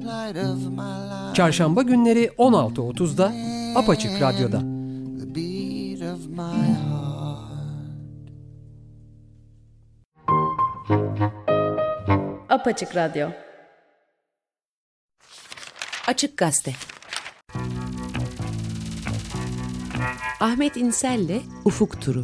Çarşamba günleri 16.30'da Apaçık Radyo'da. Apaçık Radyo. Açık Gazete. Ahmet İnsel'le Ufuk Turu.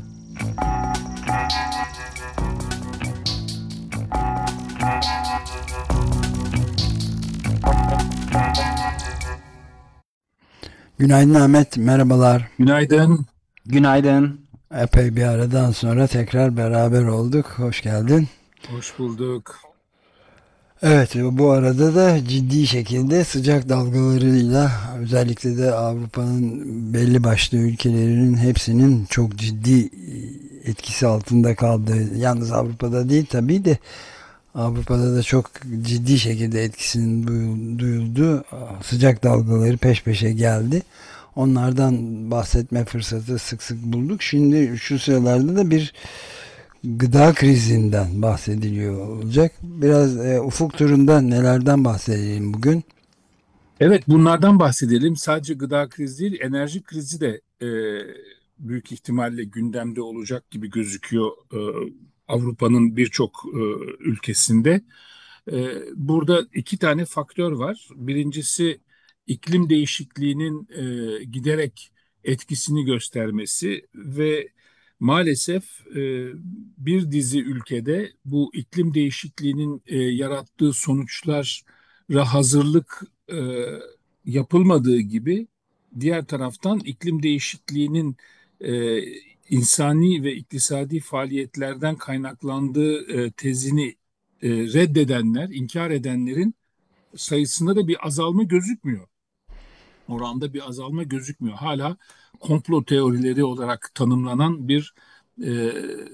Günaydın Ahmet, merhabalar. Günaydın. Günaydın. Epey bir aradan sonra tekrar beraber olduk. Hoş geldin. Hoş bulduk. Evet, bu arada da ciddi şekilde sıcak dalgalarıyla özellikle de Avrupa'nın belli başlı ülkelerinin hepsinin çok ciddi etkisi altında kaldığı, yalnız Avrupa'da değil tabii de Avrupa'da da çok ciddi şekilde etkisinin duyulduğu sıcak dalgaları peş peşe geldi. Onlardan bahsetme fırsatı sık sık bulduk. Şimdi şu sıralarda da bir gıda krizinden bahsediliyor olacak. Biraz ufuk turunda nelerden bahsedelim bugün? Evet, bunlardan bahsedelim. Sadece gıda krizi değil, enerji krizi de büyük ihtimalle gündemde olacak gibi gözüküyor Avrupa'nın birçok ülkesinde. Burada iki tane faktör var. Birincisi iklim değişikliğinin giderek etkisini göstermesi ve maalesef bir dizi ülkede bu iklim değişikliğinin yarattığı sonuçlara hazırlık yapılmadığı gibi diğer taraftan iklim değişikliğinin e, insani ve iktisadi faaliyetlerden kaynaklandığı tezini reddedenler, inkar edenlerin sayısında da bir azalma gözükmüyor. Oranda bir azalma gözükmüyor. Hala komplo teorileri olarak tanımlanan e,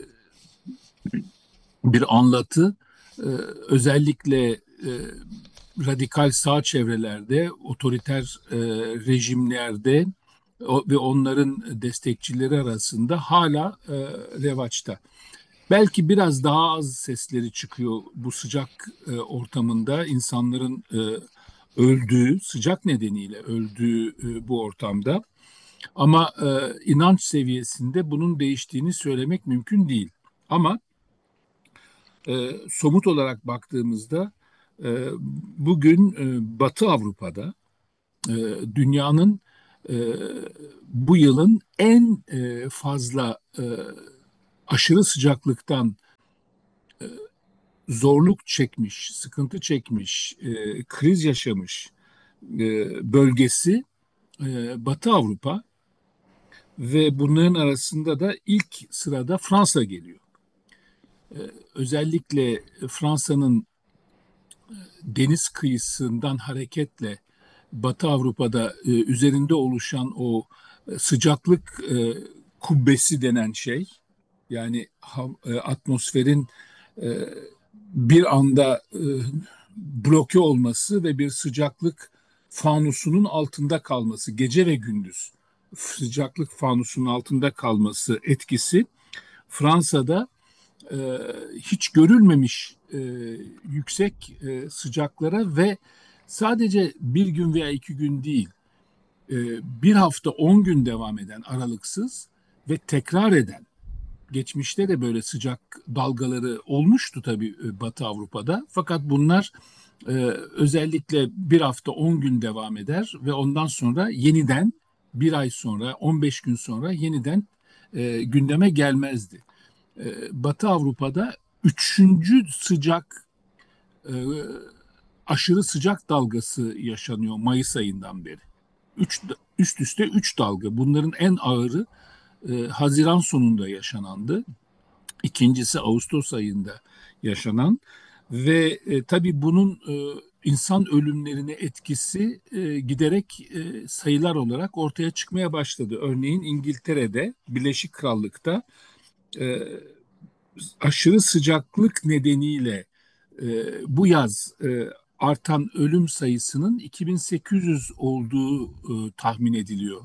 bir anlatı, özellikle radikal sağ çevrelerde, otoriter rejimlerde ve onların destekçileri arasında hala revaçta. Belki biraz daha az sesleri çıkıyor bu sıcak ortamında insanların öldüğü, sıcak nedeniyle öldüğü bu ortamda. Ama inanç seviyesinde bunun değiştiğini söylemek mümkün değil. Ama somut olarak baktığımızda bugün Batı Avrupa'da e, dünyanın e, bu yılın en fazla aşırı sıcaklıktan zorluk çekmiş, sıkıntı çekmiş, kriz yaşamış bölgesi Batı Avrupa ve bunların arasında da ilk sırada Fransa geliyor. Özellikle Fransa'nın deniz kıyısından hareketle Batı Avrupa'da üzerinde oluşan o sıcaklık kubbesi denen şey, yani atmosferin bir anda bloke olması ve bir sıcaklık fanusunun altında kalması, gece ve gündüz sıcaklık fanusunun altında kalması etkisi Fransa'da hiç görülmemiş yüksek sıcaklara ve sadece bir gün veya iki gün değil, bir hafta 10 gün devam eden aralıksız ve tekrar eden, geçmişte de böyle sıcak dalgaları olmuştu tabii Batı Avrupa'da. Fakat bunlar özellikle bir hafta 10 gün devam eder ve ondan sonra yeniden bir ay sonra 15 gün sonra yeniden gündeme gelmezdi. Batı Avrupa'da üçüncü e, aşırı sıcak dalgası yaşanıyor Mayıs ayından beri. Üst üste 3 dalga. Bunların en ağırı Haziran sonunda yaşanandı. İkincisi Ağustos ayında yaşanan ve tabii bunun insan ölümlerine etkisi giderek sayılar olarak ortaya çıkmaya başladı. Örneğin İngiltere'de, Birleşik Krallık'ta e, aşırı sıcaklık nedeniyle bu yaz artan ölüm sayısının 2800 olduğu tahmin ediliyor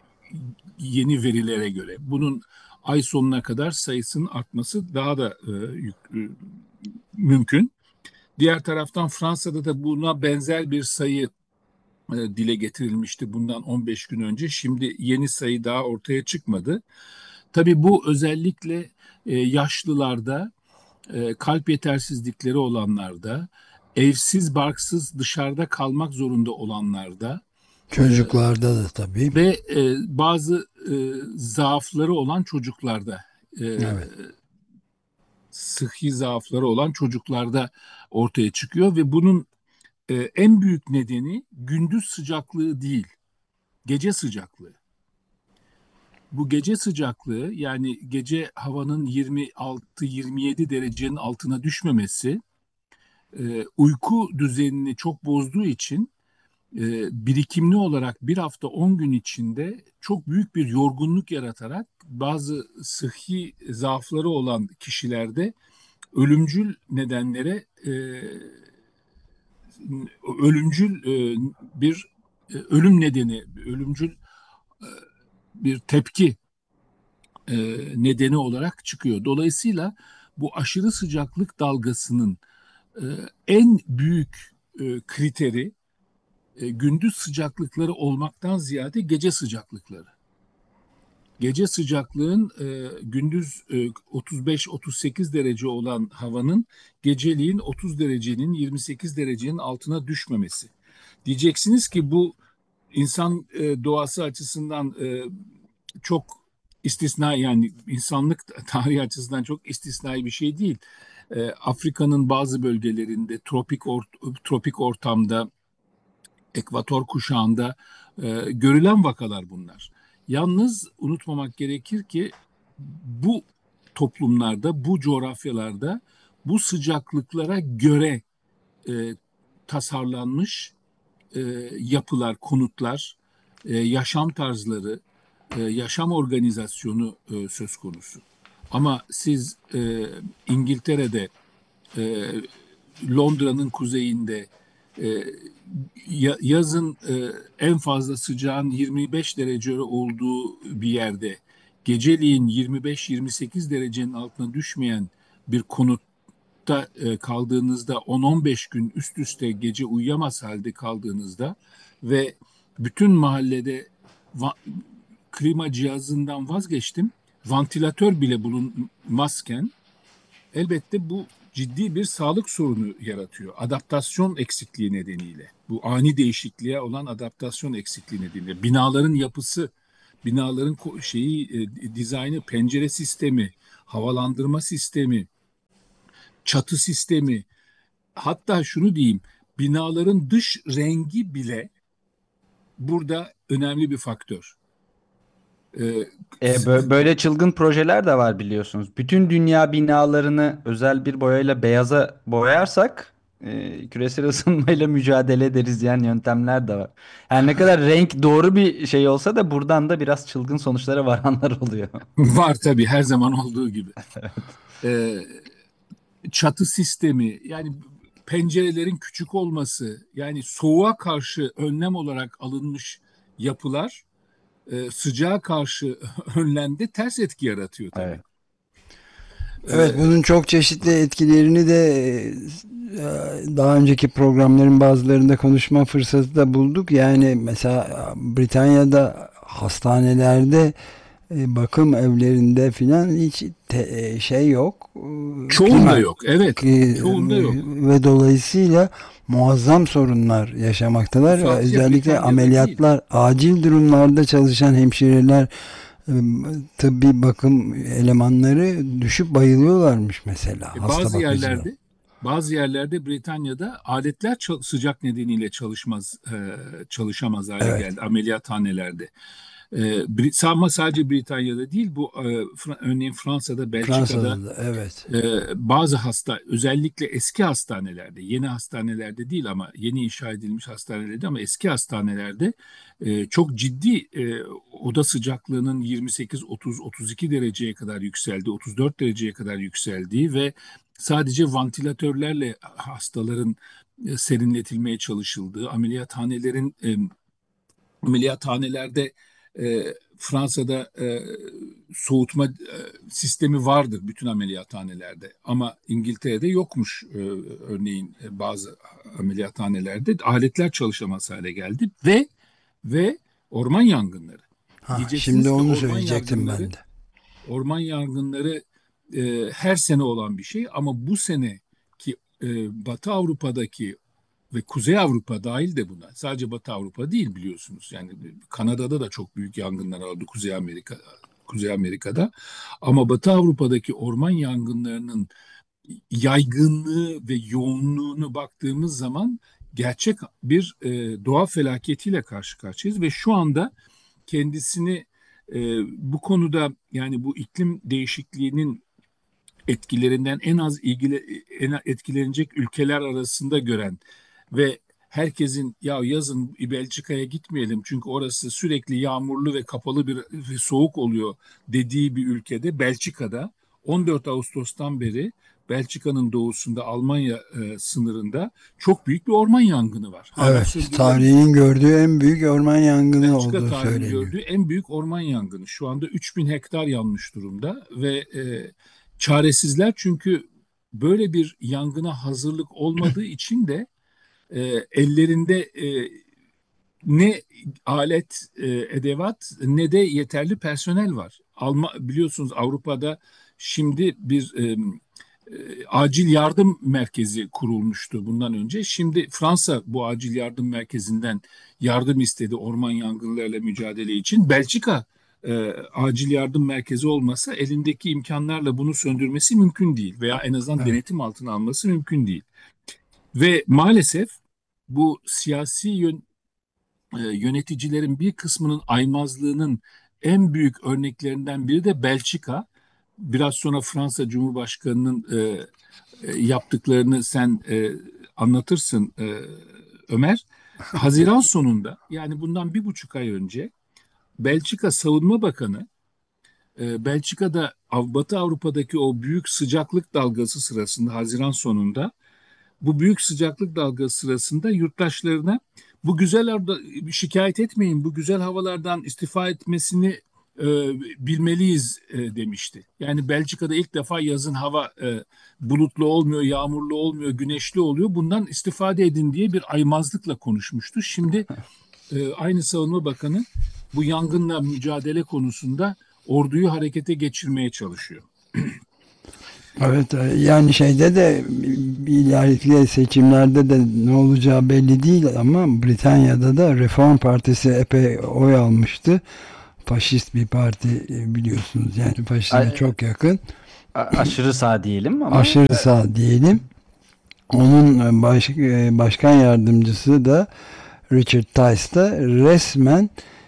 yeni verilere göre. Bunun ay sonuna kadar sayısının artması daha da mümkün. Diğer taraftan Fransa'da da buna benzer bir sayı dile getirilmişti bundan 15 gün önce. Şimdi yeni sayı daha ortaya çıkmadı. Tabii bu özellikle yaşlılarda, kalp yetersizlikleri olanlarda, evsiz barksız dışarıda kalmak zorunda olanlarda Çocuklarda da tabii. ve bazı zaafları olan çocuklarda, Evet. sıhhi zaafları olan çocuklarda ortaya çıkıyor ve bunun en büyük nedeni gündüz sıcaklığı değil, gece sıcaklığı. Bu gece sıcaklığı, yani gece havanın 26-27 derecenin altına düşmemesi uyku düzenini çok bozduğu için birikimli olarak bir hafta 10 gün içinde çok büyük bir yorgunluk yaratarak bazı sıhhi zaafları olan kişilerde ölümcül nedenlere ölümcül bir ölüm nedeni, ölümcül bir tepki nedeni olarak çıkıyor. Dolayısıyla bu aşırı sıcaklık dalgasının e, en büyük kriteri gündüz sıcaklıkları olmaktan ziyade gece sıcaklıkları. Gece sıcaklığın gündüz 35-38 derece olan havanın geceliğin 30 derecenin 28 derecenin altına düşmemesi. Diyeceksiniz ki bu insan doğası açısından çok istisna, yani insanlık tarihi açısından çok istisnai bir şey değil. Afrika'nın bazı bölgelerinde tropik ortamda, ekvator kuşağında görülen vakalar bunlar. Yalnız unutmamak gerekir ki bu toplumlarda, bu coğrafyalarda bu sıcaklıklara göre e, tasarlanmış e, yapılar, konutlar, yaşam tarzları, yaşam organizasyonu söz konusu. Ama siz İngiltere'de, e, Londra'nın kuzeyinde e, yazın en fazla sıcağın 25 derece olduğu bir yerde geceliğin 25-28 derecenin altına düşmeyen bir konutta kaldığınızda 10-15 gün üst üste gece uyuyamaz halde kaldığınızda ve bütün mahallede klima cihazından vazgeçtim, vantilatör bile bulunmazken elbette bu ciddi bir sağlık sorunu yaratıyor. Adaptasyon eksikliği nedeniyle. Bu ani değişikliğe olan adaptasyon eksikliği nedeniyle. Binaların yapısı, binaların dizaynı, pencere sistemi, havalandırma sistemi, çatı sistemi, hatta şunu diyeyim, binaların dış rengi bile burada önemli bir faktör. Ee, Böyle çılgın projeler de var biliyorsunuz. Bütün dünya binalarını özel bir boyayla beyaza boyarsak küresel ısınmayla mücadele ederiz diyen yöntemler de var. Her ne kadar renk doğru bir şey olsa da buradan da biraz çılgın sonuçlara varanlar oluyor. Var tabii, her zaman olduğu gibi. Ee, Çatı sistemi, yani pencerelerin küçük olması, yani soğuğa karşı önlem olarak alınmış yapılar sıcağa karşı önlemde ters etki yaratıyor tabii. Evet. Evet, bunun çok çeşitli etkilerini de daha önceki programların bazılarında konuşma fırsatı da bulduk. Yani mesela Britanya'da hastanelerde, bakım evlerinde filan hiç şey yok. Çoğunda yok, evet. Çoğunda yok. Ve dolayısıyla muazzam sorunlar yaşamaktadır. Sadece Özellikle Britanya'da ameliyatlar, acil durumlarda çalışan hemşireler, tıbbi bakım elemanları düşüp bayılıyorlarmış mesela hasta Bazı bakıcılar. yerlerde Britanya'da aletler sıcak nedeniyle çalışamaz hale Evet. geldi ameliyathanelerde. Ama sadece Britanya'da değil, bu örneğin Fransa'da, Belçika'da, Fransa'da da evet. bazı özellikle eski hastanelerde, yeni hastanelerde değil ama yeni inşa edilmiş hastanelerde, ama eski hastanelerde çok ciddi oda sıcaklığının 28, 30, 32 dereceye kadar yükseldiği, 34 dereceye kadar yükseldiği ve sadece vantilatörlerle hastaların serinletilmeye çalışıldığı, ameliyathanelerde Fransa'da soğutma sistemi vardır bütün ameliyathanelerde. Ama İngiltere'de yokmuş, örneğin bazı ameliyathanelerde aletler çalışamaz hale geldi ve orman yangınları. Şimdi Diyeceksiniz ki onu söyleyecektim ben de. orman yangınları her sene olan bir şey, ama bu seneki Batı Avrupa'daki ve Kuzey Avrupa dahil de buna. Sadece Batı Avrupa değil, biliyorsunuz. Yani Kanada'da da çok büyük yangınlar oldu, Kuzey Amerika'da. Ama Batı Avrupa'daki orman yangınlarının yaygınlığı ve yoğunluğunu baktığımız zaman gerçek bir doğa felaketiyle karşı karşıyayız ve şu anda kendisini bu konuda, yani bu iklim değişikliğinin etkilerinden en etkilenecek ülkeler arasında gören ve herkesin ya yazın Belçika'ya gitmeyelim çünkü orası sürekli yağmurlu ve kapalı ve soğuk oluyor dediği bir ülkede, Belçika'da 14 Ağustos'tan beri Belçika'nın doğusunda, Almanya sınırında çok büyük bir orman yangını var. Hala Evet, sürdürülen, tarihin gördüğü en büyük orman yangını Belçika olduğu tarihinin söyleniyor. gördüğü en büyük orman yangını. Şu anda 3000 hektar yanmış durumda ve çaresizler, çünkü böyle bir yangına hazırlık olmadığı için de ellerinde ne alet, edevat ne de yeterli personel var. Biliyorsunuz Avrupa'da şimdi bir acil yardım merkezi kurulmuştu bundan önce. Şimdi Fransa bu acil yardım merkezinden yardım istedi orman yangınlarıyla mücadele için. Belçika acil yardım merkezi olmasa elindeki imkanlarla bunu söndürmesi mümkün değil veya en azından Evet. denetim altına alması mümkün değil. Ve maalesef bu siyasi yöneticilerin bir kısmının aymazlığının en büyük örneklerinden biri de Belçika. Biraz sonra Fransa Cumhurbaşkanı'nın yaptıklarını sen anlatırsın, Ömer. Haziran sonunda, yani bundan 1,5 ay önce, Belçika Savunma Bakanı Belçika'da Batı Avrupa'daki o büyük sıcaklık dalgası sırasında, Haziran sonunda, bu büyük sıcaklık dalgası sırasında yurttaşlarına bu güzel şikayet etmeyin, bu güzel havalardan istifa etmesini e, bilmeliyiz demişti. Yani Belçika'da ilk defa yazın hava bulutlu olmuyor, yağmurlu olmuyor, güneşli oluyor. Bundan istifade edin diye bir aymazlıkla konuşmuştu. Şimdi aynı Savunma Bakanı bu yangınla mücadele konusunda orduyu harekete geçirmeye çalışıyor. Evet, yani şeyde de ileriki seçimlerde de ne olacağı belli değil ama Britanya'da da Reform Partisi epey oy almıştı. Faşist bir parti, biliyorsunuz, yani faşizme çok yakın. Aşırı sağ diyelim ama Aşırı sağ diyelim. Onun başkan yardımcısı da Richard Tice da resmen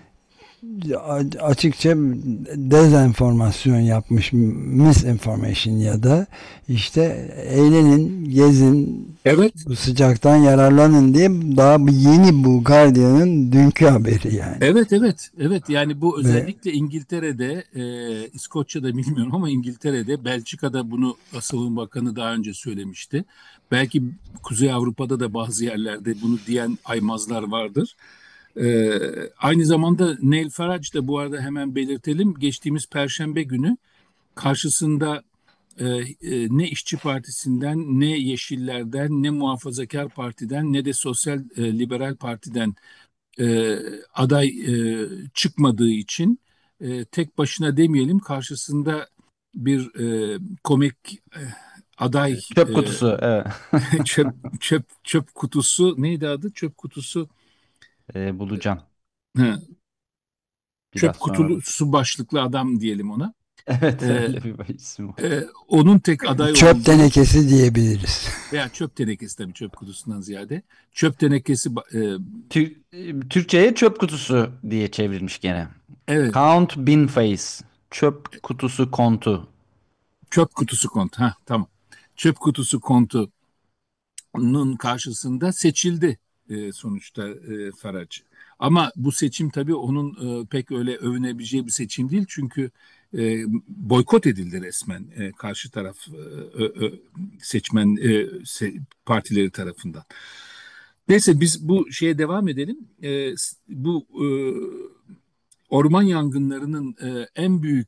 açıkça dezenformasyon yapmış, misinformation, ya da işte eğlenin, gezin, Evet. bu sıcaktan yararlanın diye, daha yeni bu Guardian'ın dünkü haberi yani. Evet, yani bu özellikle İngiltere'de, İskoçya'da bilmiyorum ama İngiltere'de, Belçika'da bunu Savunma Bakanı daha önce söylemişti. Belki Kuzey Avrupa'da da bazı yerlerde bunu diyen aymazlar vardır. Aynı zamanda Neil Farage da, bu arada hemen belirtelim, geçtiğimiz Perşembe günü karşısında ne İşçi Partisi'nden, ne Yeşiller'den, ne Muhafazakar Parti'den, ne de Sosyal Liberal Parti'den aday çıkmadığı için, tek başına demeyelim, karşısında bir komik aday, çöp kutusu. Evet. çöp çöp kutusu, neydi adı? Çöp kutusu, Bulacağım. ha, Biraz çöp sonra bak. kutusu başlıklı adam diyelim ona. Evet, E, öyle bir isim var. Onun tek aday Çöp olduğu, tenekesi diyebiliriz. veya çöp tenekesi, tabii çöp kutusundan ziyade çöp tenekesi, Türkçe'ye çöp kutusu diye çevrilmiş gene. evet, Count bin face. Çöp kutusu kontu. çöp kutusu kontu, ha tamam, çöp kutusu kontu karşısında seçildi sonuçta Farage. Ama bu seçim tabii onun pek öyle övünebileceği bir seçim değil. Çünkü boykot edildi resmen karşı taraf, seçmen partileri tarafından. Neyse, biz bu şeye devam edelim. Bu orman yangınlarının en büyük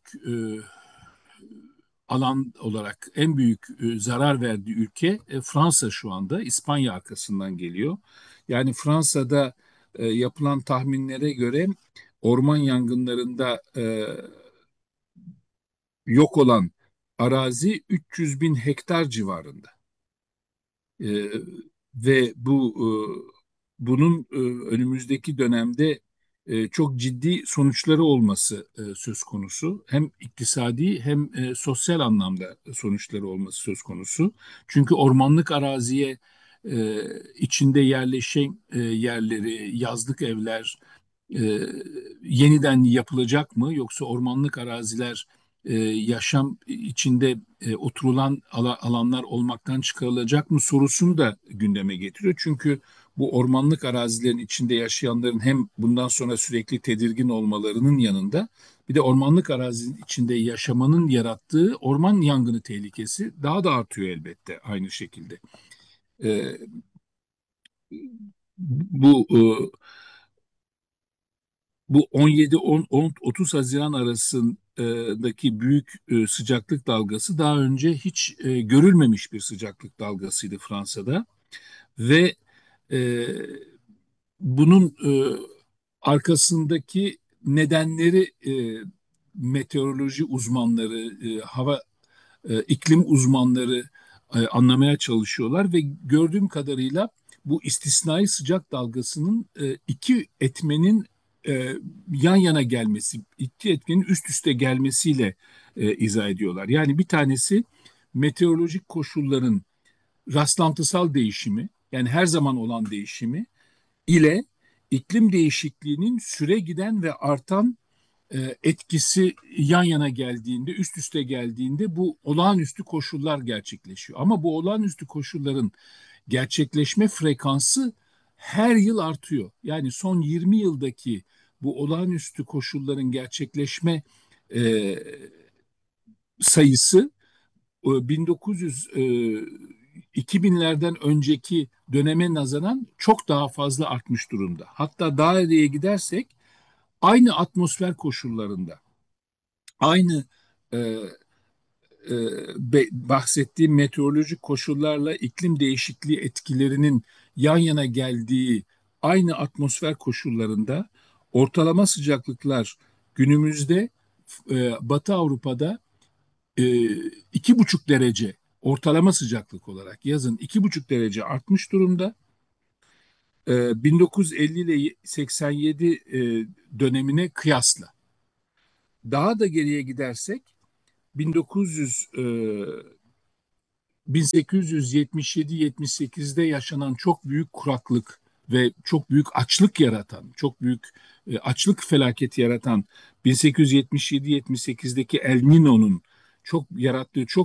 alan olarak en büyük zarar verdiği ülke Fransa şu anda. İspanya arkasından geliyor. Yani Fransa'da yapılan tahminlere göre orman yangınlarında yok olan arazi 300 bin hektar civarında. E, ve bunun önümüzdeki dönemde çok ciddi sonuçları olması söz konusu. Hem iktisadi hem sosyal anlamda sonuçları olması söz konusu. Çünkü ormanlık araziye içinde yerleşen yerleri, yazlık evler e, yeniden yapılacak mı, yoksa ormanlık araziler yaşam içinde oturulan alanlar olmaktan çıkarılacak mı sorusunu da gündeme getiriyor. Çünkü bu ormanlık arazilerin içinde yaşayanların hem bundan sonra sürekli tedirgin olmalarının yanında bir de ormanlık arazinin içinde yaşamanın yarattığı orman yangını tehlikesi daha da artıyor elbette aynı şekilde. E, bu e, Bu 17-30 Haziran arasındaki büyük sıcaklık dalgası daha önce hiç görülmemiş bir sıcaklık dalgasıydı Fransa'da ve e, bunun arkasındaki nedenleri meteoroloji uzmanları, hava iklim uzmanları anlamaya çalışıyorlar ve gördüğüm kadarıyla bu istisnai sıcak dalgasının iki etmenin yan yana gelmesi, iki etmenin üst üste gelmesiyle izah ediyorlar. Yani bir tanesi meteorolojik koşulların rastlantısal değişimi, yani her zaman olan değişimi ile iklim değişikliğinin süre giden ve artan etkisi yan yana geldiğinde, üst üste geldiğinde bu olağanüstü koşullar gerçekleşiyor. Ama bu olağanüstü koşulların gerçekleşme frekansı her yıl artıyor. Yani son 20 yıldaki bu olağanüstü koşulların gerçekleşme e, sayısı 1900 2000'lerden önceki döneme nazaran çok daha fazla artmış durumda. Hatta daha ileriye gidersek aynı atmosfer koşullarında, aynı e, bahsettiğim meteorolojik koşullarla iklim değişikliği etkilerinin yan yana geldiği aynı atmosfer koşullarında ortalama sıcaklıklar günümüzde Batı Avrupa'da 2,5 derece ortalama sıcaklık olarak yazın 2,5 derece artmış durumda. 1950 ile 87 dönemine kıyasla. Daha da geriye gidersek 1900 1877-78'de yaşanan çok büyük kuraklık ve çok büyük açlık yaratan, çok büyük açlık felaketi yaratan 1877-78'deki El Niño'nun çok yarattığı çok